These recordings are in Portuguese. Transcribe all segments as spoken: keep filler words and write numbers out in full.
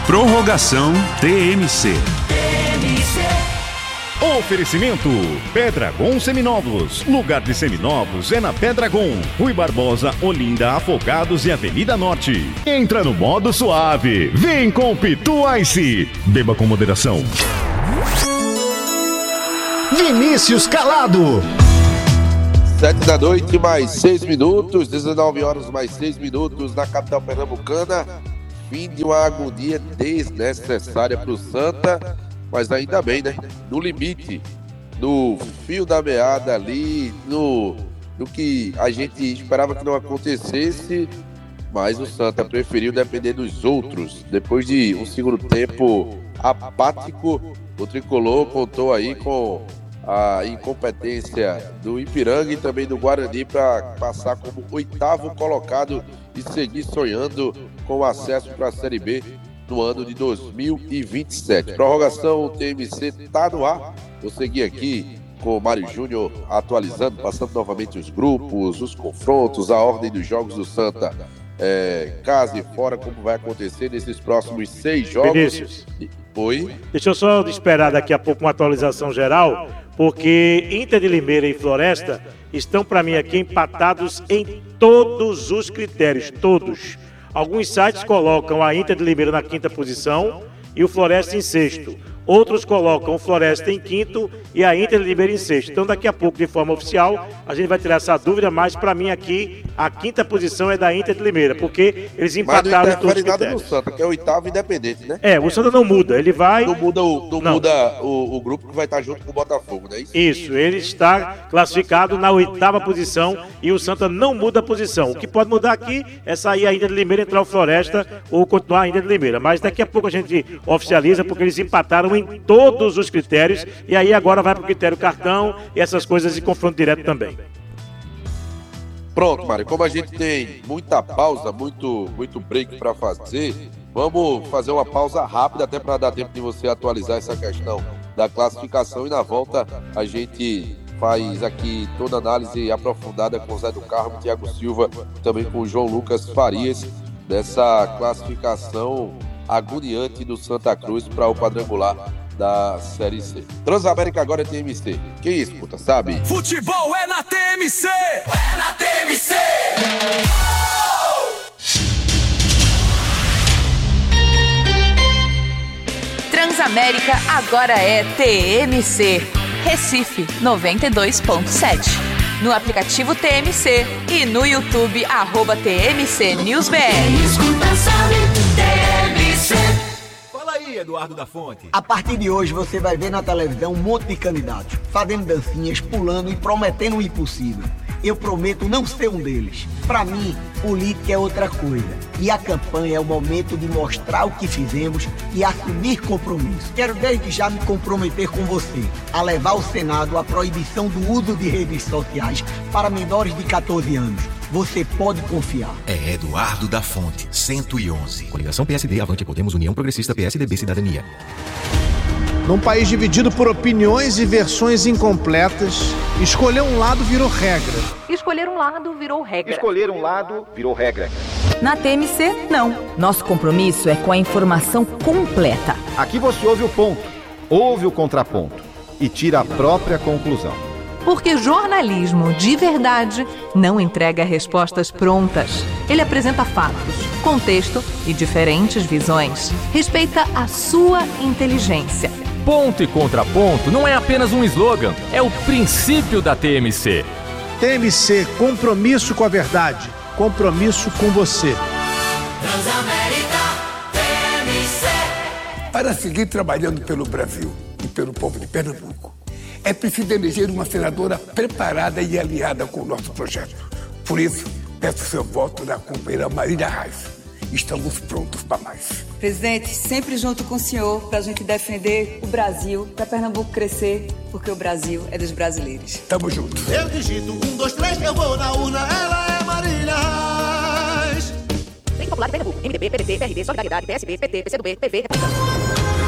Prorrogação T M C. Oferecimento Pedragon Seminovos. Lugar de seminovos é na Pedragon. Rui Barbosa, Olinda, Afogados e Avenida Norte. Entra no modo suave. Vem com Pitu Ice. Beba com moderação. Vinícius Calado. Sete da noite, mais seis minutos. dezenove horas, mais seis minutos na capital pernambucana. Fim de uma agonia desnecessária para o Santa. Mas ainda bem, né? No limite, no fio da meada ali, no, no que a gente esperava que não acontecesse, mas o Santa preferiu depender dos outros. Depois de um segundo tempo apático, o Tricolor contou aí com a incompetência do Ipiranga e também do Guarani para passar como oitavo colocado e seguir sonhando com o acesso para a Série B no ano de dois mil e vinte e sete. Prorrogação T M C tá no ar. Vou seguir aqui com o Mário Júnior atualizando, passando novamente os grupos, os confrontos, a ordem dos jogos do Santa, é, casa e fora, como vai acontecer nesses próximos seis jogos. Vinícius, Oi? deixa eu só esperar daqui a pouco uma atualização geral, porque Inter de Limeira e Floresta estão para mim aqui empatados em todos os critérios, todos. Alguns sites colocam a Inter de Limeira na quinta posição e o Floresta em sexto. Outros colocam o Floresta em quinto e a Inter de Limeira em sexto. Então daqui a pouco, de forma oficial, a gente vai tirar essa dúvida, mas para mim aqui a quinta posição é da Inter de Limeira, porque eles empataram em todos os nada critérios. no Santa, que é o oitavo independente, né? É, o Santa não muda, ele vai... Não muda o, não Não. muda o, o grupo que vai estar junto com o Botafogo, não é isso? Isso, ele está classificado na oitava posição e o Santa não muda a posição. O que pode mudar aqui é sair a Inter de Limeira, entrar o Floresta ou continuar a Inter de Limeira. Mas daqui a pouco a gente oficializa, porque eles empataram em todos os critérios e aí agora vai para o critério cartão e essas coisas de confronto direto também. Pronto, Mário, como a gente tem muita pausa, muito, muito break para fazer, vamos fazer uma pausa rápida até para dar tempo de você atualizar essa questão da classificação e na volta a gente faz aqui toda a análise aprofundada com o Zé do Carmo, Thiago Silva, também com o João Lucas Farias, dessa classificação agoniante do Santa Cruz para o quadrangular da Série C. Transamérica agora é T M C. Quem escuta, sabe? Futebol é na T M C! É na T M C! Transamérica agora é T M C. Recife noventa e dois ponto sete. No aplicativo T M C e no YouTube, arroba T M C News B R. Quem escuta sabe, T M C. Fala aí, Eduardo da Fonte. A partir de hoje você vai ver na televisão um monte de candidatos fazendo dancinhas, pulando e prometendo o impossível. Eu prometo não ser um deles. Pra mim, política é outra coisa. E a campanha é o momento de mostrar o que fizemos e assumir compromisso. Quero desde já me comprometer com você a levar ao Senado a proibição do uso de redes sociais para menores de catorze anos. Você pode confiar. É Eduardo da Fonte, cento e onze. Coligação P S D, Avante, Podemos, União Progressista, P S D B, Cidadania. Num país dividido por opiniões e versões incompletas, escolher um lado virou regra. Escolher um lado virou regra. Escolher um lado virou regra. Na T M C, não. Nosso compromisso é com a informação completa. Aqui você ouve o ponto, ouve o contraponto e tira a própria conclusão. Porque jornalismo de verdade não entrega respostas prontas. Ele apresenta fatos, contexto e diferentes visões. Respeita a sua inteligência. Ponto e contraponto não é apenas um slogan, é o princípio da T M C. T M C, compromisso com a verdade, compromisso com você. Transamérica T M C. Para seguir trabalhando pelo Brasil e pelo povo de Pernambuco, é preciso eleger uma senadora preparada e alinhada com o nosso projeto. Por isso, peço seu voto na companheira Marília Reis. Estamos prontos para mais. Presidente, sempre junto com o senhor para a gente defender o Brasil, para Pernambuco crescer, porque o Brasil é dos brasileiros. Tamo junto. Eu digito um, dois, três, eu vou na urna, ela é Marília Reis. Frente Popular de Pernambuco, M D B, P D T, P R D, Solidariedade, P S B, P T, P C do B, P V, Republicano.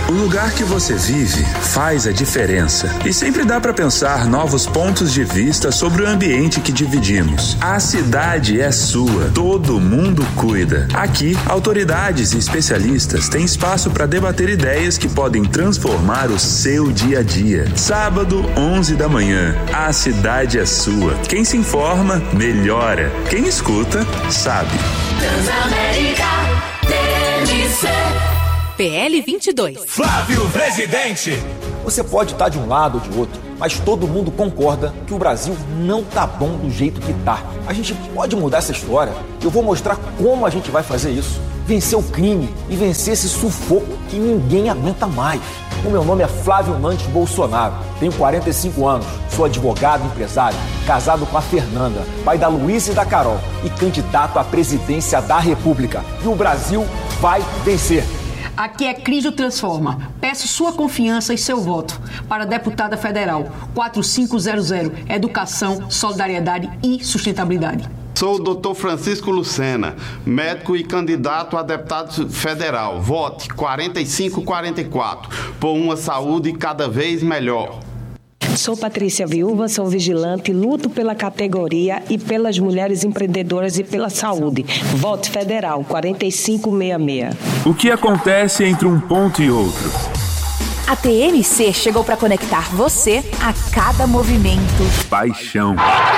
O lugar que você vive faz a diferença. E sempre dá para pensar novos pontos de vista sobre o ambiente que dividimos. A cidade é sua. Todo mundo cuida. Aqui, autoridades e especialistas têm espaço para debater ideias que podem transformar o seu dia a dia. Sábado, onze da manhã. A cidade é sua. Quem se informa, melhora. Quem escuta, sabe. Transamérica T M C. P L vinte e dois. Flávio Presidente. Você pode estar de um lado ou de outro, mas todo mundo concorda que o Brasil não tá bom do jeito que tá. A gente pode mudar essa história. Eu vou mostrar como a gente vai fazer isso. Vencer o crime e vencer esse sufoco que ninguém aguenta mais. O meu nome é Flávio Nantes Bolsonaro, tenho quarenta e cinco anos, sou advogado e empresário, casado com a Fernanda, pai da Luísa e da Carol e candidato à presidência da República. E o Brasil vai vencer. Aqui é Criso Transforma. Peço sua confiança e seu voto para deputada federal quatro cinco zero zero, Educação, Solidariedade e Sustentabilidade. Sou o doutor Francisco Lucena, médico e candidato a deputado federal. Vote quarenta e cinco quarenta e quatro, por uma saúde cada vez melhor. Sou Patrícia Viúva, sou vigilante, luto pela categoria e pelas mulheres empreendedoras e pela saúde. Vote federal quarenta e cinco sessenta e seis. O que acontece entre um ponto e outro? A T M C chegou para conectar você a cada movimento. Paixão.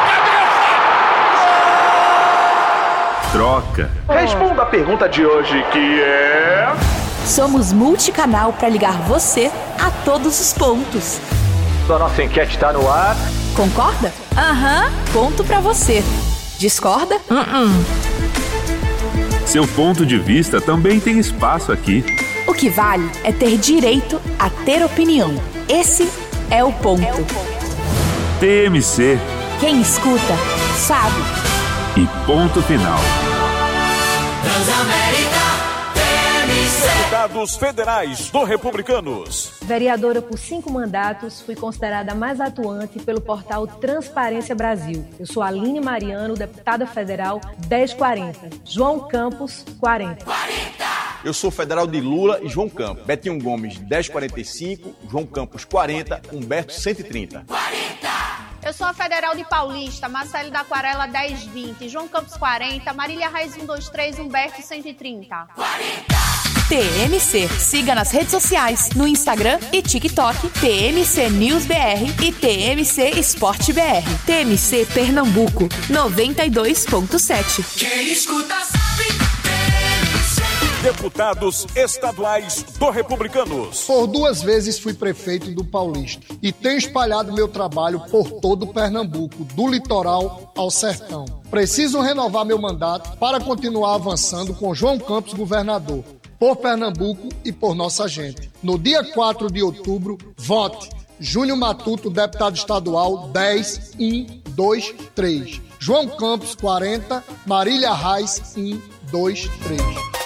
Troca. Responda a pergunta de hoje, que é... Somos multicanal para ligar você a todos os pontos. A nossa enquete está no ar. Concorda? Aham, ponto pra você. Discorda? Uh-uh. Seu ponto de vista também tem espaço aqui. O que vale é ter direito a ter opinião. Esse é o ponto. É o ponto. T M C. Quem escuta, sabe. E ponto final. Transamérica T M C. Deputados federais do Republicanos. Vereadora por cinco mandatos, fui considerada a mais atuante pelo portal Transparência Brasil. Eu sou Aline Mariano, deputada federal dez quarenta. João Campos, quarenta. Eu sou federal de Lula e João Campos. Betinho Gomes, dez quarenta e cinco. João Campos, quarenta. Humberto, cento e trinta. Eu sou a federal de Paulista, Marcelo da Aquarela, dez vinte. João Campos, quarenta. Marília Reis, cento e vinte e três. Humberto, cento e trinta. T M C. Siga nas redes sociais, no Instagram e TikTok, T M C News B R e T M C Esporte B R. T M C Pernambuco, noventa e dois ponto sete. Quem escuta sabe. Deputados estaduais do Republicanos. Por duas vezes fui prefeito do Paulista e tenho espalhado meu trabalho por todo o Pernambuco, do litoral ao sertão. Preciso renovar meu mandato para continuar avançando com João Campos governador, por Pernambuco e por nossa gente. No dia quatro de outubro, vote Júnior Matuto, deputado estadual, dez um dois três. João Campos, quarenta. Marília Reis, um dois três.